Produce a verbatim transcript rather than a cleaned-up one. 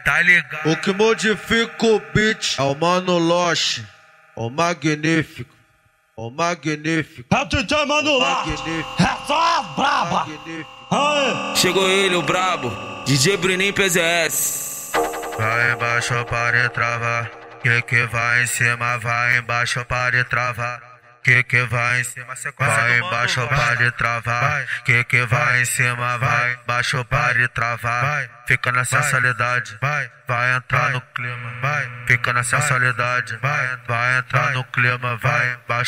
tá ligado? O que modifica o beat é o Mano Loche, o magnífico, o magnífico. É o D J Mano Loche, é só as braba. Aê. Chegou ele, o brabo, D J Bruninho P Z S. Vai embaixo para travar, que que vai em cima, vai embaixo para travar. Que que vai em cima, vai embaixo para travar. Que que vai em cima, vai embaixo para travar. Fica na sensualidade, vai, vai entrar no clima, vai. Fica na sensualidade, vai, vai entrar no clima, vai.